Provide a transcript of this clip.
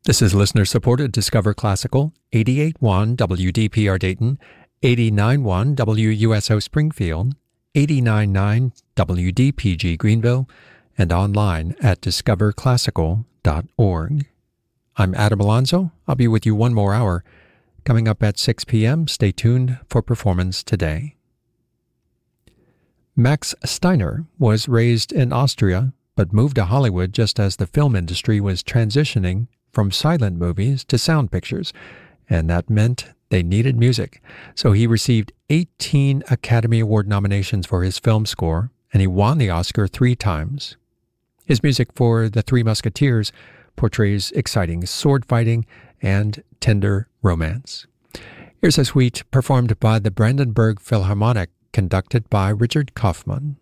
This is listener-supported Discover Classical, 88.1 WDPR Dayton, 89.1 WUSO Springfield, 89.9 WDPG Greenville, and online at discoverclassical.org. I'm Adam Alonso. I'll be with you one more hour. Coming up at 6 p.m., stay tuned for Performance Today. Max Steiner was raised in Austria, but moved to Hollywood just as the film industry was transitioning from silent movies to sound pictures, and that meant they needed music. So he received 18 Academy Award nominations for his film score, and he won the Oscar 3 times. His music for The Three Musketeers portrays exciting sword fighting and tender romance. Here's a suite performed by the Brandenburg Philharmonic, conducted by Richard Kaufman.